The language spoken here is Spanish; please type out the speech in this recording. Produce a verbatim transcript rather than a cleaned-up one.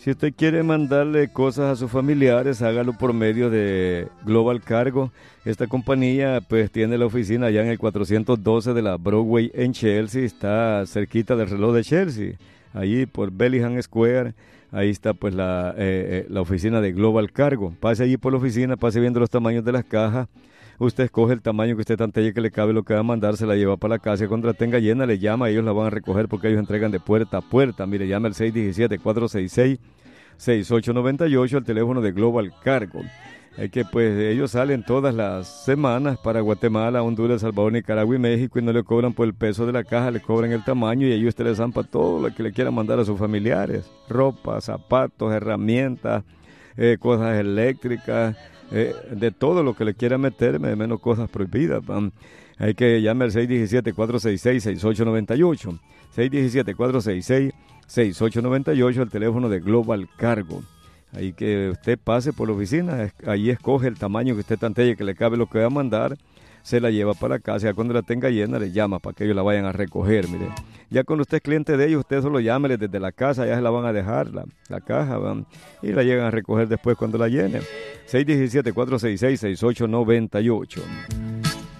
Si usted quiere mandarle cosas a sus familiares, hágalo por medio de Global Cargo. Esta compañía pues tiene la oficina allá en el cuatrocientos doce de la Broadway en Chelsea, está cerquita del reloj de Chelsea, ahí por Bellingham Square. Ahí está pues la, eh, eh, la oficina de Global Cargo. Pase allí por la oficina, pase viendo los tamaños de las cajas. Usted escoge el tamaño que usted tantee que le cabe, lo que va a mandar, se la lleva para la casa. Y cuando la tenga llena, le llama, ellos la van a recoger porque ellos entregan de puerta a puerta. Mire, llame al seis uno siete, cuatro seis seis, seis ocho nueve ocho, el teléfono de Global Cargo. Es que pues ellos salen todas las semanas para Guatemala, Honduras, El Salvador, Nicaragua y México y no le cobran por el peso de la caja, le cobran el tamaño y ellos te les dan para todo lo que le quieran mandar a sus familiares. Ropa, zapatos, herramientas, eh, cosas eléctricas, eh, de todo lo que le quiera meter, menos cosas prohibidas. Um, hay que llamar al seis uno siete, cuatro seis seis, seis ocho nueve ocho. seis uno siete, cuatro seis seis, seis ocho nueve ocho, el teléfono de Global Cargo. Ahí que usted pase por la oficina, ahí escoge el tamaño que usted tantee que le cabe lo que va a mandar, se la lleva para la casa, ya cuando la tenga llena le llama para que ellos la vayan a recoger, mire. Ya cuando usted es cliente de ellos, usted solo llámele desde la casa, ya se la van a dejar, la, la caja, van, y la llegan a recoger después cuando la llenen. seis uno siete, cuatro seis seis, seis ocho nueve ocho.